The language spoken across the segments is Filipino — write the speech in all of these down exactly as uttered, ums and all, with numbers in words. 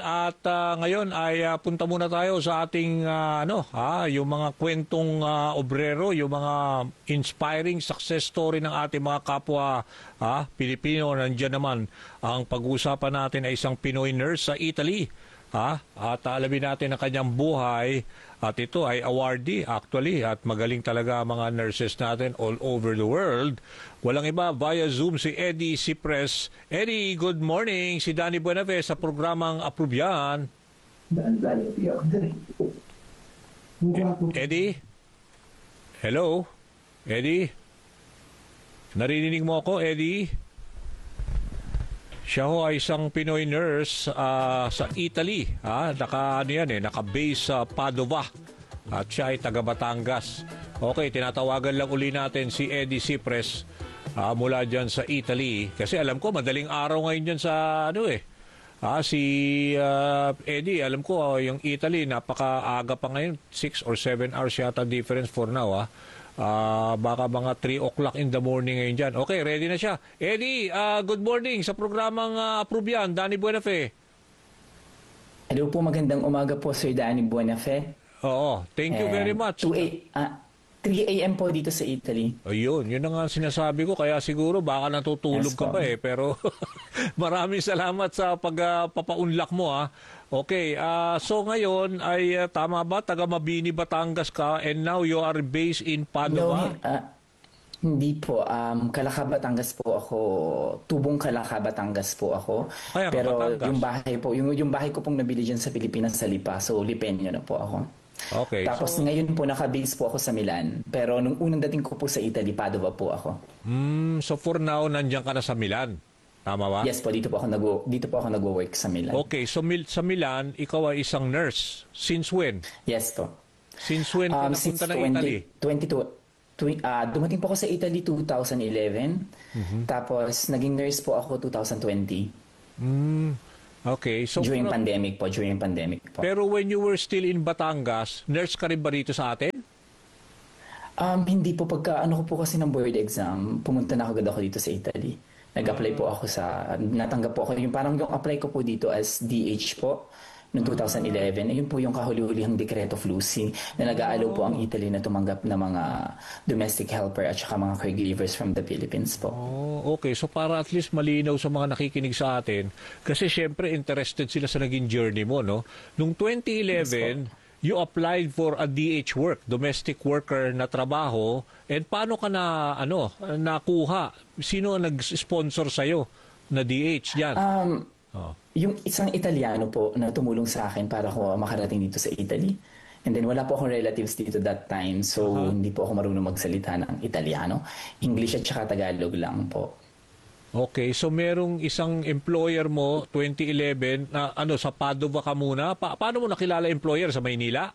At uh, ngayon ay uh, punta muna tayo sa ating uh, ano, ha, yung mga kwentong uh, obrero, yung mga inspiring success story ng ating mga kapwa ha, Pilipino. Nandiyan naman ang pag-uusapan natin ay isang Pinoy nurse sa Italy. Ha? At alamin natin ang kanyang buhay. At ito ay awardee actually at magaling talaga mga nurses natin all over the world. Walang iba, via Zoom si Eddie Cipres. Eddie, good morning. Si Danny Buenafe sa programang Approve Yan. Eddie? Hello? Eddie? Narinig mo ako, Eddie? Siya ho ay isang Pinoy nurse uh, sa Italy. Ha? Naka, ano yan, eh, naka-base sa Padova. At siya ay taga Batangas. Okay, tinatawagan lang uli natin si Eddie Cipres uh, mula dyan sa Italy. Kasi alam ko, madaling araw ngayon dyan sa ano eh. Ah, si uh, Eddie, alam ko, uh, yung Italy, napakaaga pa ngayon. six or seven hours yata difference for now. Ah. Uh, baka mga three o'clock in the morning ngayon dyan. Okay, ready na siya. Eddie, uh, good morning sa programang uh, Approve Yan. Danny Buenafe. Hello po, magandang umaga po, Sir Danny Buenafe. Oo, thank you And very much. three a m po dito sa Italy. Ayun, yun na nga sinasabi ko. Kaya siguro baka natutulog yes, ka pa eh. Pero maraming salamat sa pagpapaunlak uh, mo ha. Okay, uh, so ngayon ay uh, tama ba? Taga Mabini, Batangas ka and now you are based in Padova? No, uh, hindi po. Um, Calacab, Batangas po ako. Tubong Calacab, Batangas po ako. Kaya Pero Batangas. yung bahay po, yung, yung bahay ko pong nabili dyan sa Pilipinas sa Lipa. So Lipeño na po ako. Okay. Tapos so... ngayon po naka-base po ako sa Milan. Pero nung unang dating ko po sa Italy, Padova po ako. Mm, so for now, nandiyan ka na sa Milan? Tama ba? Yes po, dito po ako nag dito po ako nagwo-work sa Milan. Okay, so mil sa Milan, ikaw ay isang nurse. Since when? Yes po. Since when ka um, napunta ng Italy? twenty-two. Uh, dumating po ako sa Italy two thousand eleven. Mm-hmm. Tapos naging nurse po ako two thousand twenty. Mm, okay. So during pero, pandemic po, during pandemic po. Pero when you were still in Batangas, nurse ka rin ba rito sa atin? Um, hindi po. Pagka ano ko po kasi ng board exam, pumunta na agad ako dito sa Italy. Nag-apply po ako sa, natanggap po ako, yung parang yung apply ko po dito as D H po, noong two thousand eleven. Ayun po yung kahuli-hulihang Decreto Flussi na nag-aalaw po ang Italy na tumanggap ng mga domestic helper at saka mga caregivers from the Philippines po. Oh, okay. So para at least malinaw sa mga nakikinig sa atin, kasi syempre interested sila sa naging journey mo, no? Noong twenty eleven, yes, you applied for a D H work, domestic worker na trabaho, and paano ka na, ano, nakuha? Sino ang nag-sponsor sa'yo na D H yan? Um, oh. Yung isang Italiano po na tumulong sa akin para ko makarating dito sa Italy. And then wala po akong relatives dito that time, so uh-huh. hindi po ako marunong magsalita ng Italiano. English at saka Tagalog lang po. Okay, so merong isang employer mo, twenty eleven, na ano, sa Padova ka muna. Pa paano mo nakilala employer? Sa Maynila?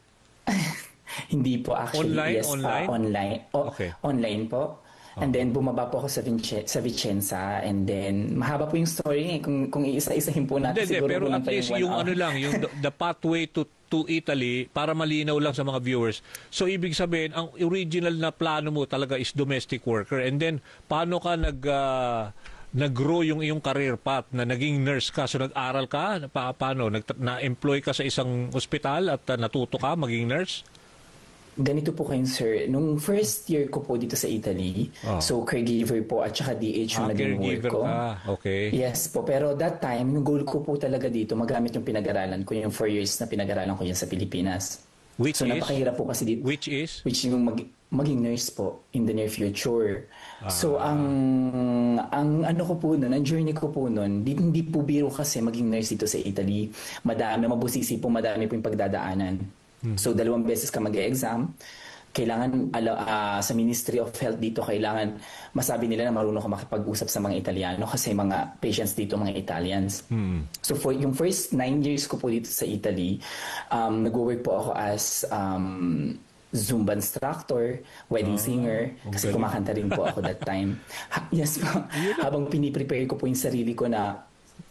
Hindi po actually. Online? Yes, online? Uh, online. O, okay. Online po. And then bumaba po ako sa, Vince sa Vicenza, and then mahaba po yung story eh. Kung, kung iisa-isahin po natin hindi, siguro. Pero po at least yung, yung ano lang, yung the, the pathway to to Italy, para malinaw lang sa mga viewers. So ibig sabihin, ang original na plano mo talaga is domestic worker. And then paano ka nag uh, nag-grow yung iyong career path na naging nurse ka? So nag-aral ka? Pa paano? Na-employ ka sa isang ospital at uh, natuto ka maging nurse? Ganito po kayo, sir. Nung first year ko po dito sa Italy, oh. so caregiver po at saka D H yung ah, naging work ko. Ah, okay. Yes po. Pero that time, yung goal ko po talaga dito, magamit yung pinag-aralan ko, yung four years na pinag-aralan ko yan sa Pilipinas. Which so is? napakahirap po kasi dito. Which is? Which yung mag maging nurse po in the near future. Ah. So ang ang ano ko po noon, ang journey ko po noon, hindi, hindi po biro kasi maging nurse dito sa Italy. Madami, mabusisi po, madami po yung pagdadaanan. So, dalawang beses ka mag-e-exam. Kailangan, uh, sa Ministry of Health dito, kailangan masabi nila na marunong ka makipag-usap sa mga Italiano kasi mga patients dito, mga Italians. Hmm. So, for yung first nine years ko po dito sa Italy, um, nag-work po ako as um, Zumba instructor, wedding oh, singer, kasi galing. Kumakanta rin po ako that time. Ha, yes po. Habang piniprepare ko po yung sarili ko na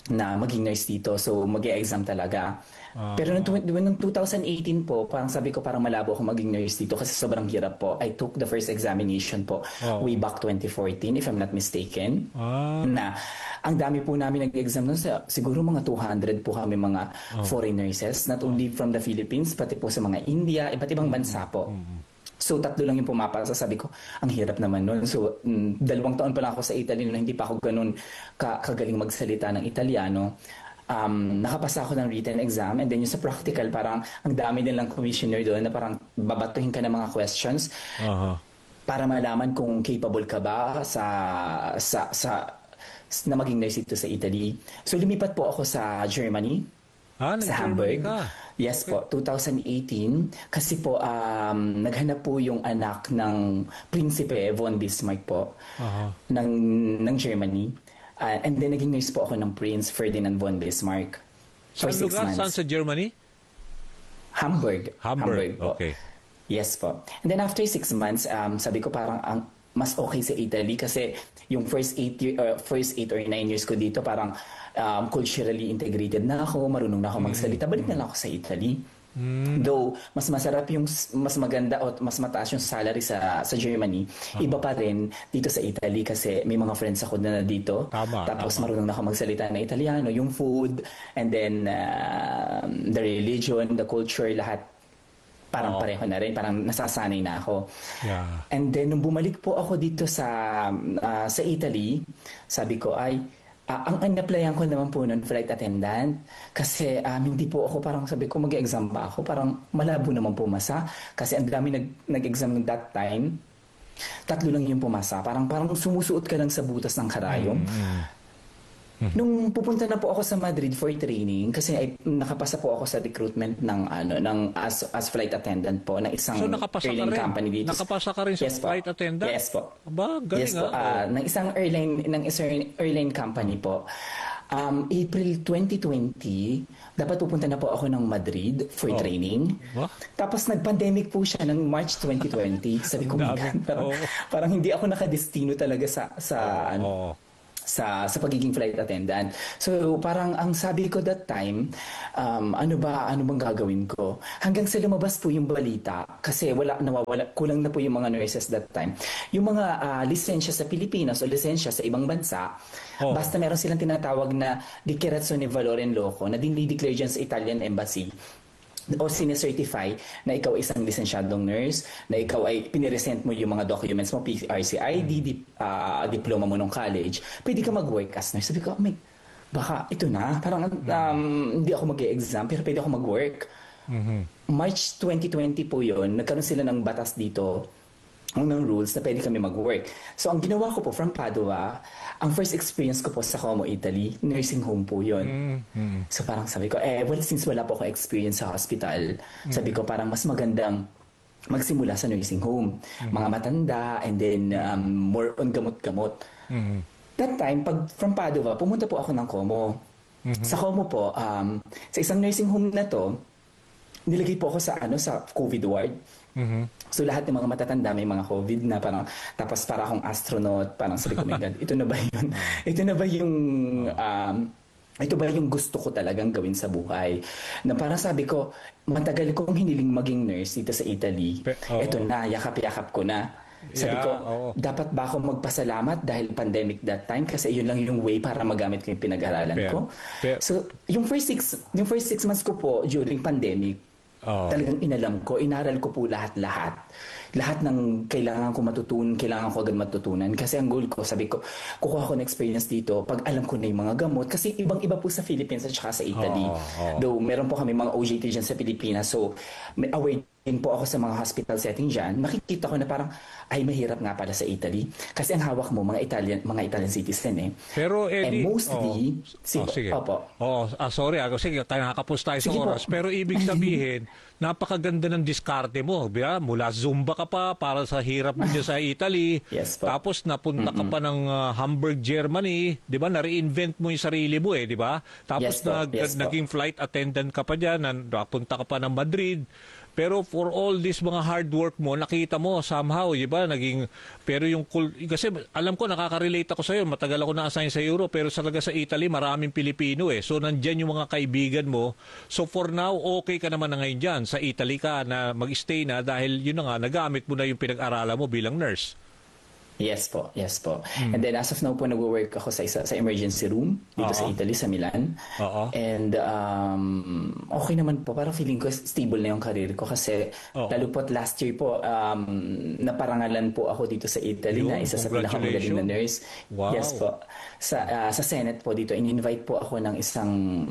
na maging nurse dito. So, mag-e-exam talaga. Pero noong, tw- noong twenty eighteen po, parang sabi ko parang malabo ako maging nurse dito kasi sobrang hirap po. I took the first examination po Oh. way back twenty fourteen, if I'm not mistaken. Ah. Na ang dami po namin nag-exam nun. Sa, siguro mga two hundred po kami mga foreign nurses, not only from the Philippines, pati po sa mga India, iba't ibang bansa po. So, tatlo lang yung pumapasa. Sabi ko, ang hirap naman nun. So, mm, dalawang taon pa lang ako sa Italy noon, hindi pa ako ganun ka- kagaling magsalita ng Italiano. Um, nakapasa ako ng written exam, and then yung sa practical, parang ang dami nilang commissioner doon na parang babatuhin ka ng mga questions Aha. para malaman kung capable ka ba sa sa sa na maging nurse dito sa Italy. So lumipat po ako sa Germany, Ah, sa nag-Germany Hamburg. ka. Yes po, twenty eighteen. Kasi po, um, naghanap po yung anak ng Prinsipe von Bismarck po Aha. ng, ng Germany. Uh, and then naging nurse po ako ng Prince Ferdinand von Bismarck for Saan six lugar? months. Saan sa Germany? Hamburg. Hamburg. po. Okay. Yes po. And then after six months, um, sabi ko parang ang mas okay sa Italy kasi yung first eight year, uh, first eight or nine years ko dito parang um, culturally integrated na ako, marunong na ako magsalita. Balik na lang ako sa Italy. Though mas masarap yung mas maganda o mas mataas yung salary sa sa Germany, iba pa rin dito sa Italy kasi may mga friends ako na dito. Tama, Tapos tama. marunong na ako magsalita ng Italiano, yung food, and then uh, the religion, the culture, lahat parang Oo. pareho na rin, parang nasasanay na ako. Yeah. And then nung bumalik po ako dito sa ah, sa Italy, sabi ko ay ah, ang in-applyan ko naman po noon flight attendant kasi um, hindi po ako parang sabi ko mag-exam ba ako, parang malabo naman pumasa kasi ang dami nag nag-exam nung that time. Tatlo lang yung pumasa. Parang parang sumusuot ka lang sa butas ng karayom. Nung pupunta na po ako sa Madrid for training kasi ay, nakapasa po ako sa recruitment ng ano ng as as flight attendant po ng isang So nakapasa ka airline rin? company dito. Nakapasa ka rin sa Yes po. flight attendant? Yes po. Aba, galing Yes po, ah. ah, ng isang airline ng isang airline company po. Um, April twenty twenty, dapat pupunta na po ako ng Madrid for Oh. training. Wah. Tapos nag-pandemic po siya ng March twenty twenty. Sabi ko, Ang my dami. God, parang, Oo. parang hindi ako nakadestino talaga sa sa ano, Oo. sa sa pagiging flight attendant. So parang ang sabi ko that time, um, ano ba ano bang gagawin ko? Hanggang sa lumabas po yung balita kasi wala nawawala kulang na po yung mga nurses that time. Yung mga ah, lisensya sa Pilipinas o lisensya sa ibang bansa, Oh. basta meron silang tinatawag na Dichiarazione Valore in Loco na dinideclare dyan sa Italian Embassy o sine-certify na ikaw ay isang lisensyadong nurse, na ikaw ay piniresent mo yung mga documents mo, P R C I D, dip, ah, diploma mo nung college, pwede ka mag-work as nurse. Sabi ko, oh, may, baka ito na. Parang um, hindi ako mag-exam, pero pwede ako mag-work. March twenty twenty po yun, nagkaroon sila ng batas dito ng rules na pwede kami mag-work. So, ang ginawa ko po from Padua, ang first experience ko po sa Como, Italy, nursing home po yun. So, parang sabi ko, eh, well, since wala po ako experience sa hospital, sabi ko, parang mas magandang magsimula sa nursing home. Mga matanda, and then um, more on gamot-gamot. That time, pag from Padua, pumunta po ako ng Como. Sa Como po, um, sa isang nursing home na to, nilagay po ako sa ano sa COVID ward. So lahat ng mga matatanda may mga COVID na parang tapos para akong astronaut, parang sabi ko, my God, ito na ba yun? Ito na ba yung um, ito ba yung gusto ko talagang gawin sa buhay? Na parang sabi ko, matagal kong hiniling maging nurse dito sa Italy. Pe- oo. Ito na, yakap-yakap ko na. Sabi Yeah, ko, oo. dapat ba ako magpasalamat dahil pandemic that time kasi yun lang yung way para magamit ko yung pinag-aralan Pero- ko. pero- So, yung first six yung first six months ko po during pandemic, Oo. talagang inalam ko, inaral ko po lahat-lahat. Lahat ng kailangan ko matutunan, kailangan ko agad matutunan. Kasi ang goal ko, sabi ko, kukuha ko ng experience dito pag alam ko na yung mga gamot. Kasi ibang-iba po sa Philippines at saka sa Italy. Oo, oo. Though meron po kami mga O J T dyan sa Pilipinas. So, may aware din po ako sa mga hospital setting dyan. Makikita ko na parang, ay mahirap nga pala sa Italy. Kasi ang hawak mo, mga Italian, mga Italian citizen eh. Pero Eddie, And mostly, oh, si- oh, sige. opo. Oh, ah, sorry, ah, sige, tayo nakakapos tayo sa Sige po. oras. Pero ibig sabihin, napakaganda ng diskarte mo. Biya, mula Zumba ka pa para sa hirap mo dyan sa Italy. Yes po. Tapos napunta ka pa ng ah, Hamburg, Germany. Di ba? Na-reinvent mo yung sarili mo eh, di ba? Tapos Yes po, nag, yes po. naging flight attendant ka pa dyan. nan- Napunta ka pa ng Madrid. Pero for all this mga hard work mo, nakita mo somehow, di ba, naging, pero yung, kul- kasi alam ko, nakaka-relate ako sa iyo, matagal ako na-assign sa Euro, pero talaga sa Italy, maraming Pilipino eh. So, nandyan yung mga kaibigan mo. So, for now, okay ka naman na ngayon dyan. Sa Italy ka na mag-stay na dahil yun na nga, nagamit mo na yung pinag-aralan mo bilang nurse. Yes po, yes po. And then as of now po, nag-work ako sa isa, sa emergency room dito Oo. sa Italy, sa Milan. Oo. And um, okay naman po, parang feeling ko stable na yung career ko kasi Oo. lalo po at last year po, um, naparangalan po ako dito sa Italy Yun, na isa sa pinakamagaling na nurse. Wow. Yes po. Sa ah, sa Senate po dito, in-invite po ako ng isang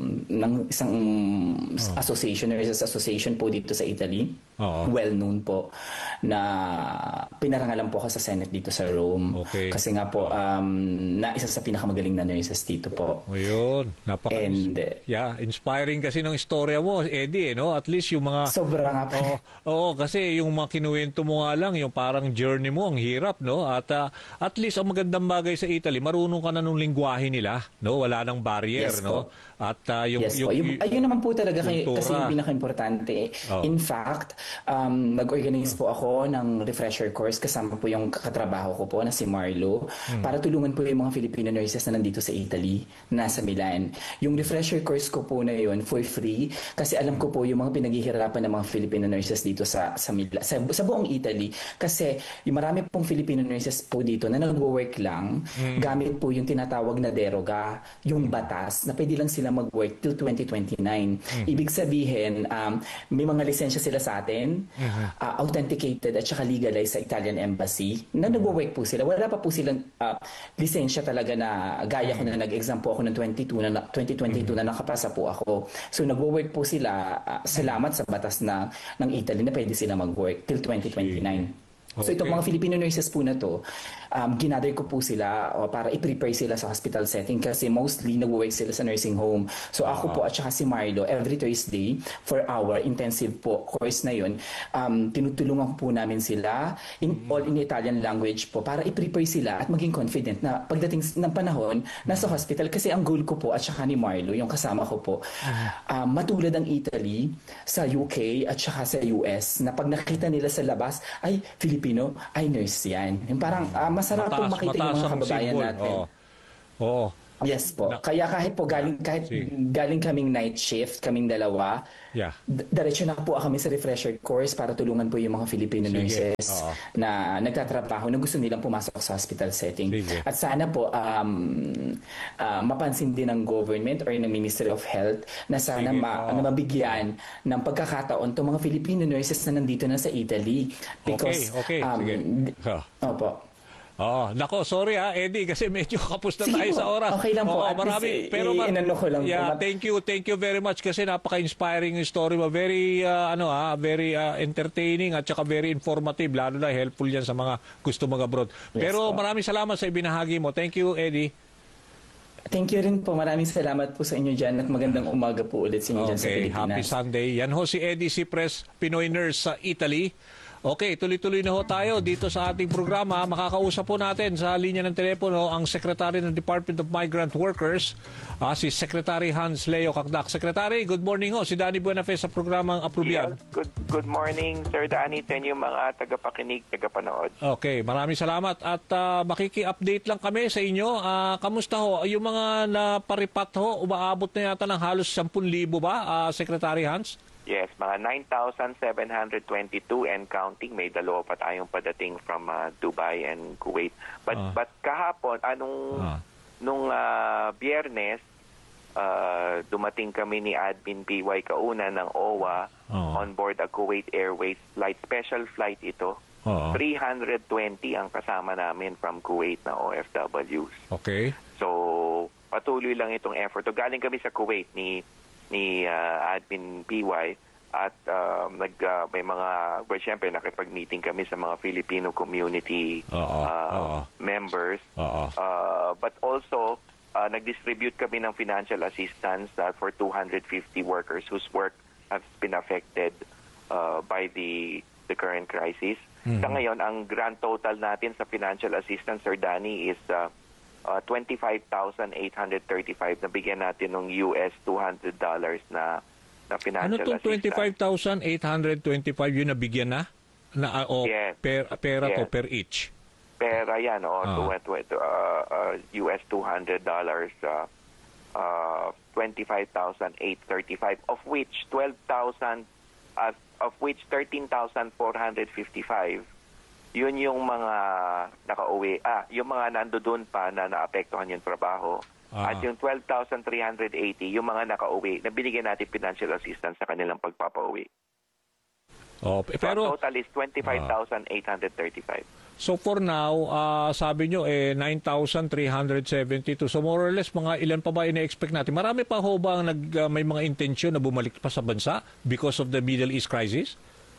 ng isang association, nurses association po dito sa Italy. Oo. Well-known po na pinarangalan po ako sa Senate dito sa Rome. Okay. Kasi nga po, um, na isa sa pinakamagaling na nurses dito po. Ayun, napaka And, yeah, inspiring kasi ng istorya mo, Eddie, eh, no? At least yung mga Sobra nga po. Oo, oo, kasi yung mga kinuwento mo nga lang, yung parang journey mo, ang hirap, no? At ah, at least ang magandang bagay sa Italy, marunong ka na nung lingwahe nila, no? Wala nang barrier, Yes no? po. At ah, yung, Yes po. Yung, ayun naman po talaga kay, kultura. kasi yung pinaka-importante. Oh. In fact, um, nag-organize po ako ng refresher course kasama po yung katrabaho ko po na si Marlo para tulungan po yung mga Filipino nurses na nandito sa Italy, nasa Milan. Yung refresher course ko po na yun for free kasi alam ko po yung mga pinaghihirapan ng mga Filipino nurses dito sa sa, Mila, sa, sa buong Italy kasi yung marami pong Filipino nurses po dito na nag-work lang gamit po yung tinatawag na deroga, yung batas na pwede lang sila mag-work till twenty twenty-nine. Ibig sabihin, um, may mga lisensya sila sa atin, uh, authenticated at saka legalized sa Italian Embassy, na nag-work po sila. Wala pa po silang uh, lisensya talaga na gaya ko na nag-exam po ako ng twenty-two na, twenty twenty-two na nakapasa po ako. So nag-work po sila, uh, salamat sa batas na, ng Italy na pwede sila mag-work till twenty twenty-nine. So itong Okay. mga Filipino nurses po na to, um, ginather ko po sila o para i-prepare sila sa hospital setting kasi mostly nag-work sila sa nursing home. So ako po at saka si Marlo, every Thursday for our intensive po course na yun, um, tinutulungan po namin sila in all in Italian language po para i-prepare sila at maging confident na pagdating ng panahon nasa hospital. Kasi ang goal ko po at saka ni Marlo, yung kasama ko po, um, matulad ang Italy sa U K at saka sa U S na pag nakita nila sa labas, ay Filipino, ay nurse yan. Yung parang uh, masarap po makita yung mga ang kababayan symbol. natin. Oo. Oo. Yes po. Na- Kaya kahit po galing kahit Sige. galing kaming night shift, kaming dalawa, Yeah. d- diretso na po kami sa refresher course para tulungan po yung mga Filipino Sige. nurses Oo. na nagtatrabaho na gusto nilang pumasok sa hospital setting. Sige. At sana po um, ah, mapansin din ng government or ng Ministry of Health na sana Sige. ma- Oo. na mabigyan ng pagkakataon itong mga Filipino nurses na nandito na sa Italy. Because, Okay, okay. um, Sige. d- Huh. Opo. Oh, nako, sorry ha, Eddie, kasi medyo kapos na Sige tayo po. sa oras. Okay lang po. Oo, At marami. least, Pero i- ma- inano ko lang po. yeah, Ma- thank you, thank you very much kasi napaka-inspiring yung story mo. Very, uh, ano ha, very uh, entertaining at saka very informative. Lalo na helpful yan sa mga gusto mag-abroad. Yes Pero po. maraming salamat sa ibinahagi mo. Thank you, Eddie. Thank you rin po. Maraming salamat po sa inyo dyan at magandang umaga po ulit sa inyo dyan sa Okay, Pilipinas. happy Sunday. Yan ho si Eddie Cipres, Pinoy nurse sa Italy. Okay, tuloy-tuloy na ho tayo dito sa ating programa. Makakausap po natin sa linya ng telepono ang Secretary ng Department of Migrant Workers, ah, si Secretary Hans Leo Cagdac. Secretary, good morning ho. Si Danny Buenafe sa programang Aprubian. Yes, good good morning, Sir Danny, sa inyo mga tagapakinig, tagapanood. Okay, maraming salamat at ah, makiki-update lang kami sa inyo. Ah, kamusta ho? Yung mga naparipat ho, umaabot na yata ng halos ten thousand ba, ah, Secretary Hans? Yes, mga nine thousand seven hundred twenty-two and counting. May dalawa pa tayong padating from uh, Dubai and Kuwait. But Ah. but kahapon, anong Ah. nung uh, Biyernes, uh, dumating kami ni Admin P Y Kauna ng O W A Oo. on board a Kuwait Airways flight. Special flight ito. Oo. three hundred twenty ang kasama namin from Kuwait na O F Ws. Okay. So, patuloy lang itong effort. So, galing kami sa Kuwait ni ni uh, Admin P Y at um, nag uh, may mga well, syempre nakipag-meeting kami sa mga Filipino community Oo, uh, oo. members. Oo. Uh, but also uh, nag-distribute kami ng financial assistance uh, for two hundred fifty workers whose work has been affected uh, by the the current crisis. Sa ngayon, ang grand total natin sa financial assistance, Sir Danny, is uh, uh, twenty-five thousand eight hundred thirty-five na bigyan natin ng U S two hundred dollars na na financial Ano itong assistance. twenty-five thousand eight hundred twenty-five yun nabigyan na? Na, ah, o Yes. per, pera to Yes. per each? Pera yan, o, Ah. to, to, to, uh, uh, U S two hundred dollars, uh, uh, twenty-five thousand eight hundred thirty-five, of which twelve thousand, uh, of which thirteen thousand four hundred fifty-five, yun yung mga nakauwi, ah, yung mga nandoon pa na naapektuhan yung trabaho. Ah. At yung twelve thousand three hundred eighty, yung mga nakauwi, na binigyan natin financial assistance sa kanilang pagpapauwi. Oh, So, pero ang total is twenty-five thousand eight hundred thirty-five. so for now, ah, sabi nyo eh nine thousand three hundred seventy-two. So more or less mga ilan pa ba ina-expect natin? Marami pa ho ba ang nag, ah, may mga intensyon na bumalik pa sa bansa because of the Middle East crisis?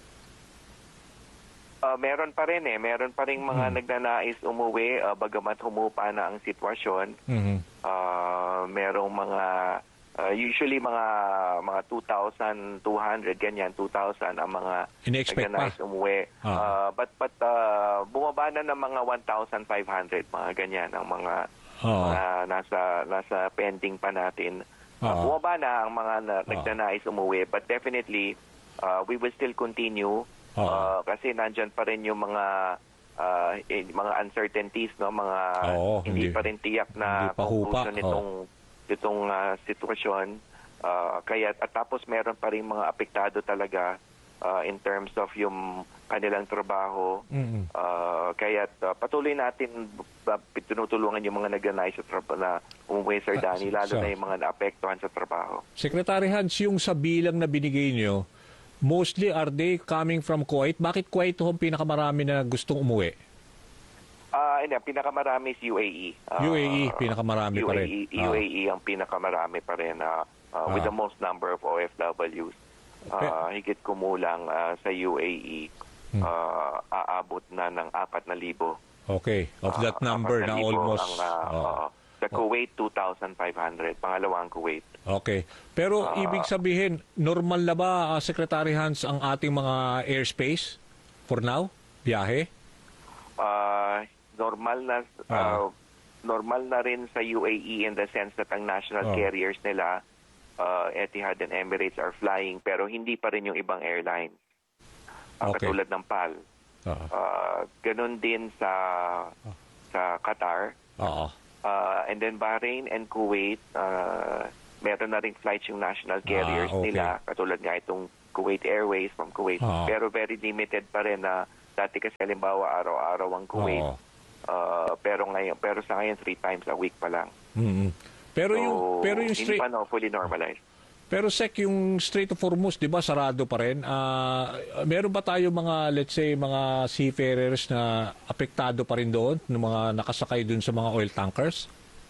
Uh, meron pa rin eh. Meron pa rin mga nagnanais umuwi uh, bagamat humupa na ang sitwasyon. Mhm. Uh, merong mga, uh, usually mga mga two thousand two hundred, ganyan, two thousand ang mga Ine-expect pa? nagnanais umuwi. Ah. Uh, but but uh, bumaba na ng mga one thousand five hundred, mga ganyan, ang mga Oo. mga nasa, nasa pending pa natin. Uh, Ah. bumaba na ang mga na, nagnanais umuwi. But definitely, uh, we will still continue. Oo. Uh, kasi nandyan pa rin yung mga uh, eh, mga uncertainties, no, mga Oo, hindi, hindi- pa rin tiyak na hindi pa hupa, conclusion nitong itong uh, sitwasyon. Uh, kaya at tapos meron pa rin mga apektado talaga uh, in terms of yung kanilang trabaho. Mhm. Uh, kaya uh, patuloy natin uh, tinutulungan yung mga nagnanais sa trabaho na umuwi, Sir Ah, Danny, lalo so- na yung mga naapektuhan sa trabaho. Secretary Hans, yung sa bilang na binigay nyo, mostly are they coming from Kuwait? Bakit Kuwait ho ang pinakamarami na gustong umuwi? Ah, uh, pinakamarami is U A E. Ah, U A E, pinakamarami pa rin. U A E, Ah. U A E ang pinakamarami pa rin ah, ah, with Ah. the most number of O F Ws. Ah, higit kumulang ah, sa U A E, Hmm. ah, aabot na ng apat na libo. Okay, of that Ah, number apat na libo almost... Ang, ah, oh. ah, sa Kuwait, two thousand five hundred. Pangalawang Kuwait. Okay. Pero Ah. ibig sabihin, normal na ba, uh, Secretary Hans, ang ating mga airspace for now? Biyahe? Ah, normal na Ah. ah, normal na rin sa U A E in the sense that ang national Oh. carriers nila, ah, Etihad and Emirates, are flying, pero hindi pa rin yung ibang airlines. Ah, Okay. Katulad ng P A L. Oo. Ah, ganun din sa sa Qatar. Oo. Ah, and then Bahrain and Kuwait, ah, meron na rin flights yung national carriers Ah, okay. nila, katulad nga itong Kuwait Airways from Kuwait. Ah. Pero very limited pa rin na dati kasi halimbawa araw-araw ang Kuwait. Oo. Ah, pero ngayon pero sa ngayon three times a week pa lang. Mhm. Pero So, yung pero yung hindi straight pa no, fully normalized. pero Sec yung Strait of Hormuz, 'di ba, sarado pa rin. Ah, meron ba tayo mga let's say mga seafarers na apektado pa rin doon, ng mga nakasakay doon sa mga oil tankers?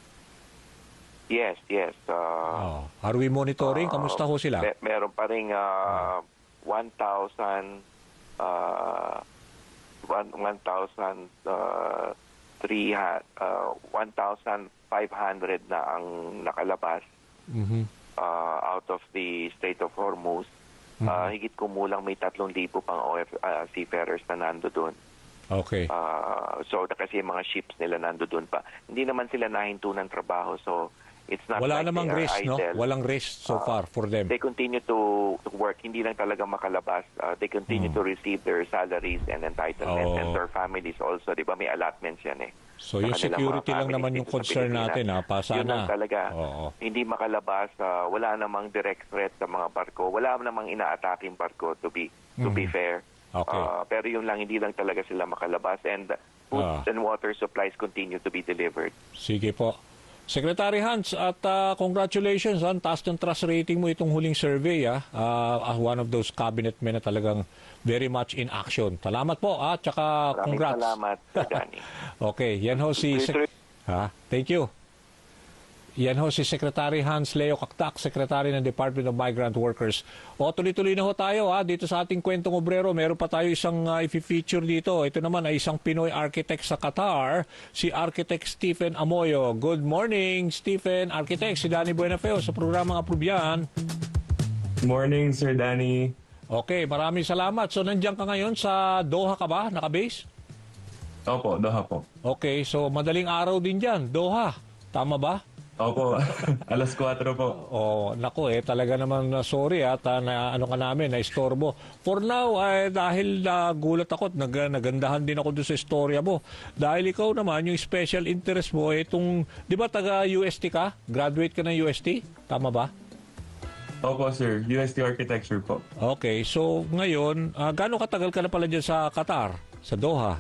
Yes, yes. Ah, Oh. Are we monitoring? ah, Kamusta ho sila? me- meron pa ring uh, one thousand uh, one- one thousand uh, three ha- uh, one thousand five hundred na ang nakalabas Mhm. uh, out of the Strait of Hormuz. Uh, higit kumulang may tatlong libo pang O F uh, seafarers na nando doon. Okay. Uh, so kasi yung mga ships nila nando doon pa. Hindi naman sila nahinto ng trabaho, so it's not Wala like namang they are risk, no? idle. Walang risk so Ah, far for them. They continue to, to work. Hindi lang talaga makalabas. Uh, they continue to receive their salaries and entitlements, Hmm. Oo. and their families also. Di ba may allotments yan eh. So Sa yung kanilang security mga lang families naman yung dito sa concern Pilipinas. natin, ha? Pa Yun sana. lang talaga. Oo. Hindi makalabas. uh, wala namang direct threat sa mga barko. Wala namang ina-attacking barko, to be to be fair. Hmm. Okay. Uh, pero yun lang, hindi lang talaga sila makalabas. And food Ah. and water supplies continue to be delivered. Sige po. Secretary Hans, at ah, congratulations, ang taas ng trust rating mo itong huling survey. Ah. Ah, ah, one of those cabinet men na talagang very much in action. Salamat po, at saka Maraming congrats. salamat, Sir Danny. Okay, yan ho si... Sec- ha? Thank you. Yan ho si Secretary Hans Leo Cactac, Secretary ng Department of Migrant Workers. O tuloy-tuloy na ho tayo, ha, dito sa ating kwentong obrero. Meron pa tayo isang uh, i-feature dito. Ito naman ay isang Pinoy architect sa Qatar, si Architect Stephen Amoyo. Good morning, Stephen. Architect, si Danny Buenafeo sa programang Aprubyan. Morning, Sir Danny. Okay, maraming salamat. So nandiyan ka ngayon sa Doha ka ba, nakabase? Opo, Doha po. Okay, so madaling araw din dyan, Doha. Tama ba? Opo, alas kwatro po. Oh, nako eh, talaga naman uh, sorry at uh, na ano ka namin, na istorbo. For now, eh, dahil nagulat ako at nag, nagandahan din ako doon sa istorya mo. Dahil ikaw naman, yung special interest mo, eh, itong, di ba taga U S T ka? Graduate ka ng U S T? Tama ba? Opo, sir. U S T Architecture po. Okay, so ngayon, uh, gaano katagal ka na pala dyan sa Qatar, sa Doha?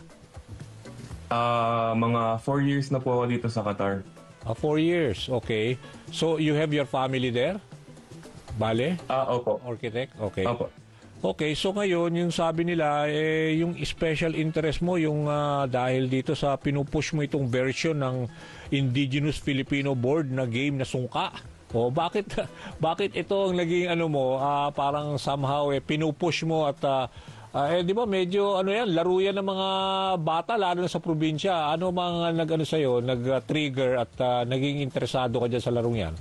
Ah, mga four years na po ako dito sa Qatar. Uh, four years, okay. So you have your family there? Bale? Ah, opo. Architect? Okay. Opo. Okay, so ngayon, yung sabi nila, eh, yung special interest mo, yung ah, dahil dito sa pinupush mo itong version ng Indigenous Filipino Board na game na sungka. O bakit bakit ito ang naging ano mo, ah, parang somehow eh, pinupush mo at ah, ah, eh, di ba medyo ano yan, laro yan ng mga bata lalo na sa probinsya. Ano mga nag-ano sa'yo, nag-trigger at ah, naging interesado ka dyan sa larong yan?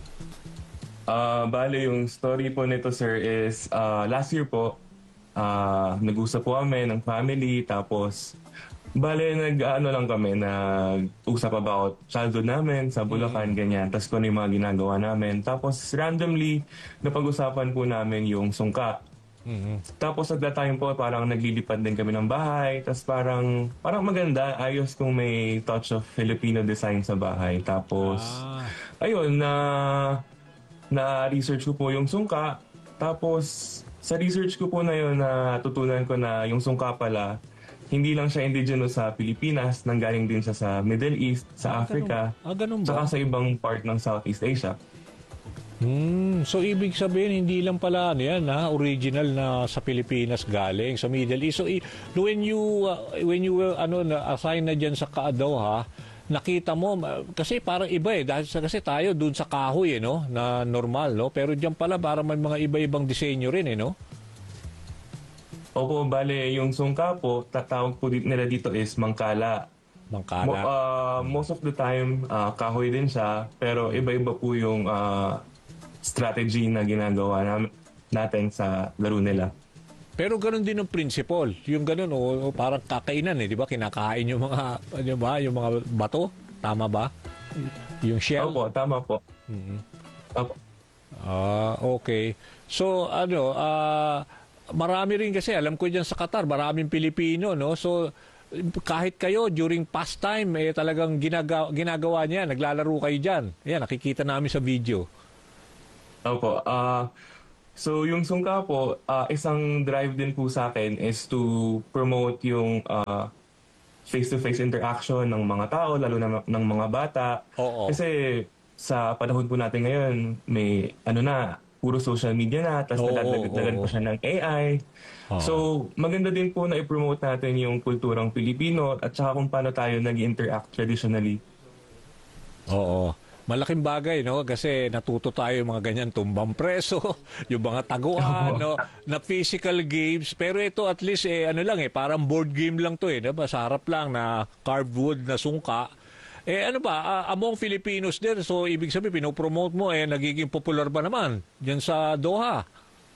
Ah, bale, yung story po nito, sir, is ah, last year po, ah, nag-usap po kami ng family, tapos bale, nag-ano lang kami, nag-usap about childhood namin sa Bulacan, ganyan. Tapos kung ano yung mga ginagawa namin. Tapos randomly, napag-usapan po namin yung sungka. Tapos at that time po, parang naglilipad din kami ng bahay. Tapos parang, parang maganda, ayos kung may touch of Filipino design sa bahay. Tapos, Ah. ayun, na na-research ko po yung sungka. Tapos, sa research ko po na yun, natutunan ko na yung sungka pala, hindi lang siya indigenous sa Pilipinas, nanggaling din siya sa Middle East, sa Africa, Ah, ganun tsaka ba? sa ibang part ng Southeast Asia. Hmm, so ibig sabihin hindi lang pala ano yan, ha, original na sa Pilipinas galing sa Middle East. So i- when you uh, when you were ano na assign na diyan sa Kaadaw ha, nakita mo ma- kasi parang iba eh dahil sa kasi tayo doon sa kahoy eh no, na normal no, pero diyan pala parang may mga iba-ibang disenyo rin eh no. Opo, bale, yung sungka po, tatawag po di- nila dito is mangkala. Mo, Mangkala. ah, most of the time, ah, kahoy din siya, pero iba-iba po yung ah, strategy na ginagawa nam- natin sa laro nila. Pero ganun din ang principle. Yung ganun o parang kakainan eh, di ba? Kinakain yung mga ano ba, yung mga bato, tama ba? Yung shell. Opo, tama po. Opo. Ah, okay. So ano, ah marami rin kasi alam ko diyan sa Qatar, maraming Pilipino, no? So kahit kayo during pastime eh talagang ginagawa, ginagawa niya, naglalaro kayo diyan. Ayan, nakikita namin sa video. Opo. ah so, yung sungka po, ah, isang drive din po sa akin is to promote yung ah, face-to-face interaction ng mga tao, lalo na ng mga bata. Oo. Kasi sa panahon po natin ngayon, may ano na, puro social media na, tapos Oo, nadagdagan oo. pa siya ng A I. So, maganda din po na i-promote natin yung kulturang Pilipino at saka kung paano tayo nag-interact traditionally. Oo. Malaking bagay, no? Kasi natuto tayo yung mga ganyan tumbang preso, yung mga taguan, no? Na physical games. Pero ito at least, eh, ano lang eh, parang board game lang to eh. Diba? Sa harap lang na carved wood na sungka. Eh ano ba, ah, among Filipinos din, so ibig sabihin, pinopromote mo, eh, nagiging popular ba naman dyan sa Doha?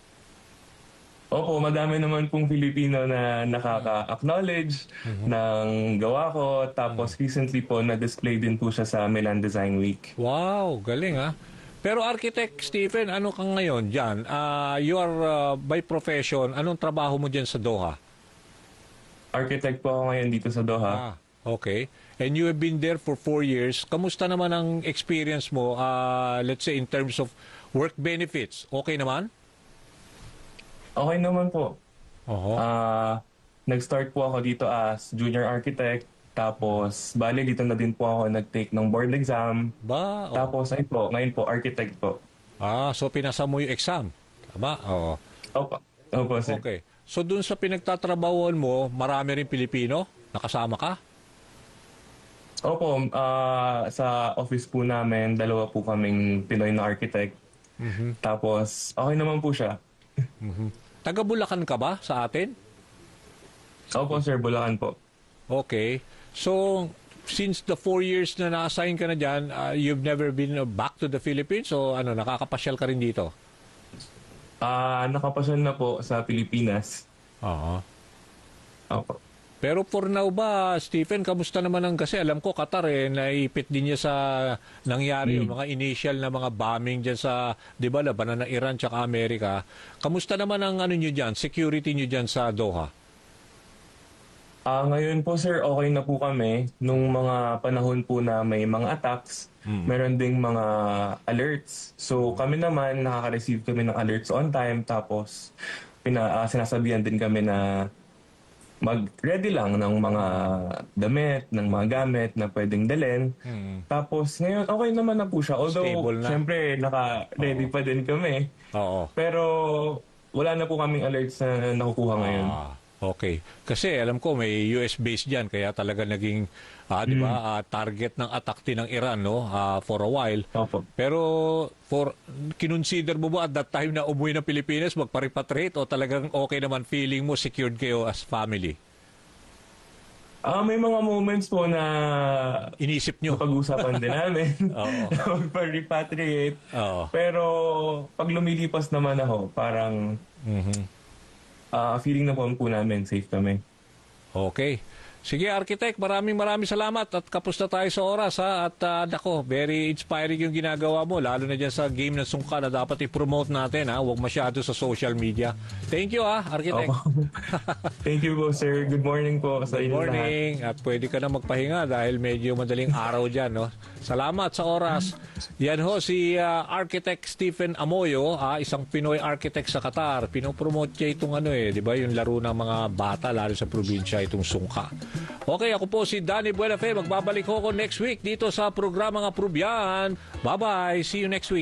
Opo, madami naman pong Filipino na nakaka-acknowledge ng gawa ko. Tapos recently po, na-display din po siya sa Milan Design Week. Wow, galing ah. Pero Architect Stephen, ano ka ngayon dyan? Ah, you are ah, by profession, anong trabaho mo dyan sa Doha? Architect po ako ngayon dito sa Doha. Ah, okay. And you have been there for four years. Kamusta naman ang experience mo, ah, let's say in terms of work benefits? Okay naman? Okay naman po. Oo. Ah, nag-start po ako dito as junior architect. Tapos, bali dito na din po ako nag-take ng board exam. Ba? Oo. Tapos, ayun po, ngayon po, architect po. Ah, so pinasa mo yung exam. Tama? Oo. Opo. Opo, sir. Okay. So dun sa pinagtatrabahuan mo, marami rin Pilipino? Nakasama ka? Opo, ah, sa office po namin, dalawa po kaming Pinoy na architect. Tapos, okay naman po siya. Taga Bulacan ka ba sa atin? Opo, sir, Bulacan po. Okay. So, since the four years na na-assign ka na dyan, ah, you've never been uh, back to the Philippines? So, ano, nakakapasyal ka rin dito? Ah, nakapasyon na po sa Pilipinas. Oo. Opo. Pero for now ba, Stephen, kamusta naman ang kasi alam ko Qatar eh naipit din niya sa nangyari Hmm. yung mga initial na mga bombing diyan sa 'di ba labanan ng Iran tsaka Amerika. Kamusta naman ang ano niyo diyan, security niyo diyan sa Doha? Ah, ngayon po sir, okay na po kami. Nung mga panahon po na may mga attacks, meron ding mga alerts. So kami naman, nakaka-receive kami ng alerts on time. Tapos pina, ah, sinasabihan din kami na mag-ready lang ng mga damit, ng mga gamit na pwedeng dalhin. Tapos ngayon, okay naman na po siya. Although, Stable na. syempre, naka-ready pa din kami. Oo. Pero wala na po kaming alerts na nakukuha ngayon. Ah, okay. Kasi alam ko may U S base diyan kaya talaga naging ah, 'di ba ah, target ng attack din ng Iran no ah, for a while. Opo. Pero for kinonsider mo ba at that time na umuwi ng Pilipinas magpa-repatriate o talagang okay naman feeling mo secured kayo as family? Ah, may mga moments po na Inisip nyo? pag-usapan din namin Oo. na magpa-repatriate. Oo. Pero pag lumilipas naman ako, parang Mhm. ah, feeling na po po namin safe kami. Okay. Sige, Architect, maraming maraming salamat at kapos na tayo sa oras ha. At uh, nako, very inspiring yung ginagawa mo, lalo na dyan sa game ng sungka na dapat i-promote natin ha. Huwag masyado sa social media. Thank you ha, Architect. Opo. Thank you po, sir. Good morning po sa Good inyo lahat. morning. At pwede ka na magpahinga dahil medyo madaling araw dyan. No? Salamat sa oras. Yan ho si uh, Architect Stephen Amoyo, ah, isang Pinoy architect sa Qatar. Pinopromote niya itong ano eh, di ba? Yung laro ng mga bata, lalo sa probinsya, itong sungka. Okay, ako po si Danny Buenafe. Magbabalik ko ako next week dito sa programa ng Aprubian. Bye-bye. See you next week.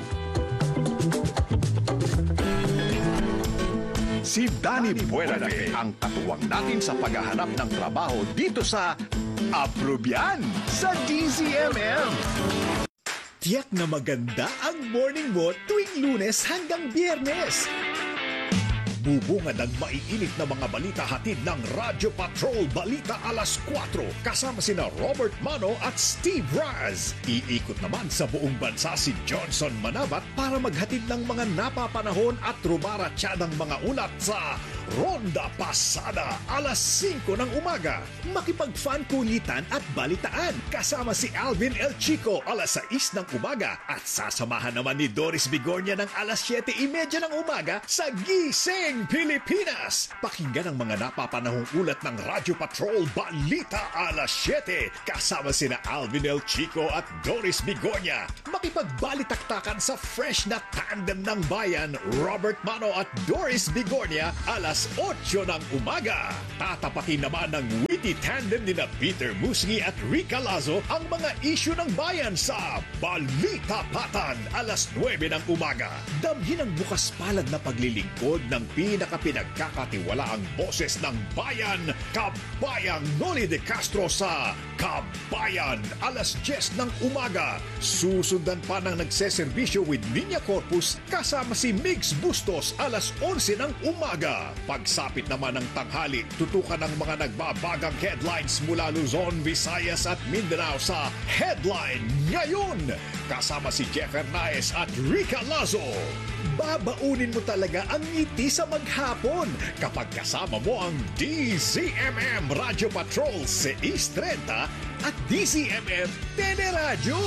Si Danny Buenafe ang katuwang natin sa paghahanap ng trabaho dito sa Aprubian sa D Z M M. Tiyak na maganda ang morning mo tuwing Lunes hanggang Biyernes. Bubungad ang maiinit na mga balita hatid ng Radyo Patrol Balita alas kwatro kasama sina Robert Mano at Steve Raz. Iikot naman sa buong bansa si Johnson Manabat para maghatid ng mga napapanahon at rumaratsyadang mga ulat sa Ronda Pasada alas singko ng umaga. Makipag-fan kulitan at balitaan kasama si Alvin El Chico alas sais ng umaga at sasamahan naman ni Doris Bigornia ng alas siyete trenta ng umaga sa Gising Pilipinas. Pakinggan ang mga napapanahong ulat ng Radyo Patrol Balita alas siyete kasama sina Alvin El Chico at Doris Bigornia. Makipagbalitaktakan sa fresh na tandem ng bayan Robert Mano at Doris Bigornia alas otso ng umaga. Tatapakin naman ng witty tandem nina Peter Musngi at Rica Lazo ang mga isyu ng bayan sa Balita Patan alas nuwebe ng umaga. Damhin ang bukas palad na paglilingkod ng pinakapinagkakatiwalaang boses ng bayan, Kabayang Noli de Castro sa Kabayan alas diyes ng umaga. Susundan pa ng nagseserbisyo with Niña Corpus kasama si Migs Bustos alas onse ng umaga. Pagsapit naman ng tanghali, tutukan ng mga nagbabagang headlines mula Luzon, Visayas at Mindanao sa Headline Ngayon kasama si Jeff Hernaez at Rica Lazo. Babaunin mo talaga ang ngiti sa maghapon kapag kasama mo ang D Z M M Radio Patrol sais trenta at D Z M M Teleradyo.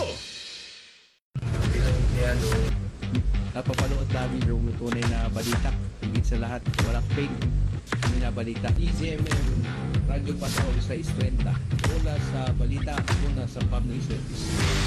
Yan. Napapanood namin yung tunay na balita. Higit sa lahat, walang fake. Tunay na balita. D Z M M Radio Patrol sais trenta. Una sa balita, una sa public service.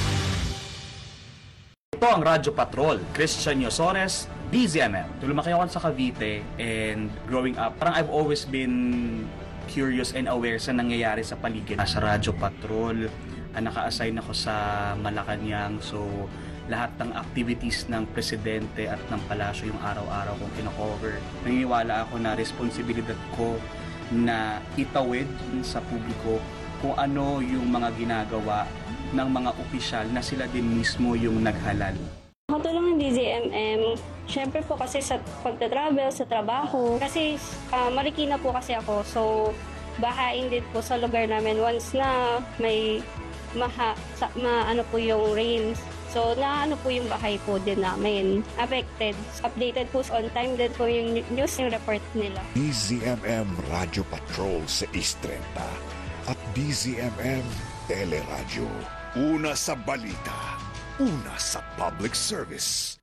Ito ang Radyo Patrol, Christian Yosores, D Z M M. Lumaki ako sa Cavite and growing up, parang I've always been curious and aware sa nangyayari sa paligid. Sa Radyo Patrol, ah, naka-assign ako sa Malacanang, so lahat ng activities ng presidente at ng palasyo yung araw-araw kong kino-cover. Naniniwala ako na responsibilidad ko na itawid sa publiko kung ano yung mga ginagawa ng mga opisyal na sila din mismo yung naghalal. Makatulong ng D Z M M, syempre po kasi sa pagta-travel, sa trabaho, kasi uh, Marikina po kasi ako, so bahain din po sa lugar namin once na may maha, sa, ma, ano po yung rains. So, na ano po yung bahay po din namin. Affected. Updated po on time din po yung news yung report nila. D Z M M Radio Patrol sa East thirty at D Z M M Teleradyo. Una sa balita, una sa public service.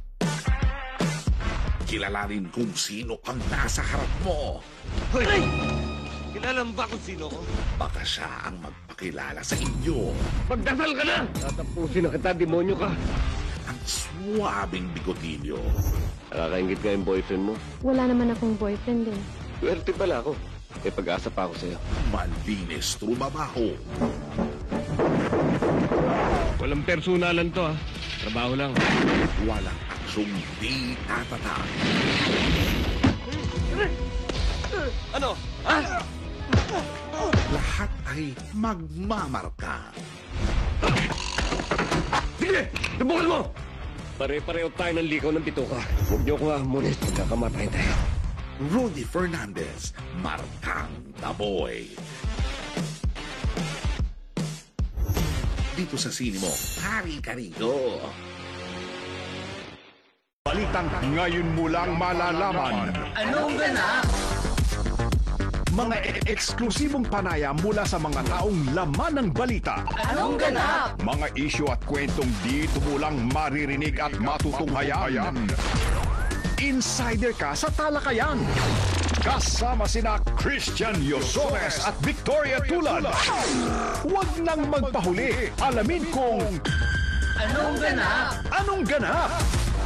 Kilalanin kung sino ang nasa harap mo. Hoy! Kilala mo ba kung sino ko? Baka siya ang magpakilala sa inyo. Magdasal ka na! Tatapusin na kita, demonyo ka. Ang swabing bigotilyo. Nakakaingit ka yung boyfriend mo. Wala naman akong boyfriend eh. Swerte pala ako. May pag-asa pa ako sa'yo. Malinis trumabaho. Walang personalan to ha. Trabaho lang. Walang aksyong di tatata. Ano? Ha? Lahat ay magmamarka. Sige! Subukan mo! Pare-pareho tayo ng likaw ng bituka. Huwag niyo ko hamunin. Kakamatay tayo. Rudy Fernandez, Markang Taboy. Dito sa sine mo, hari ka rito. Balitang ngayon mo lang malalaman. Anong ganap? Mga e- eksklusibong panaya mula sa mga taong laman ng balita. Anong ganap? Mga isyu at kwentong dito mo lang maririnig at matutunghayan. Insider ka sa talakayan. Kasama sina Christian Yosores at Victoria Tulad. Huwag nang magpahuli. Alamin kung Anong ganap? anong ganap.